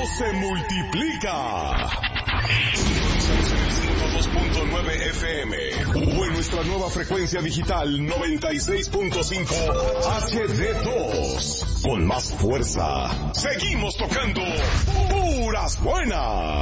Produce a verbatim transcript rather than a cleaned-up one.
se multiplica. ciento dos punto nueve F M o en nuestra nueva frecuencia digital noventa y seis punto cinco H D dos. Con más fuerza, seguimos tocando puras buenas.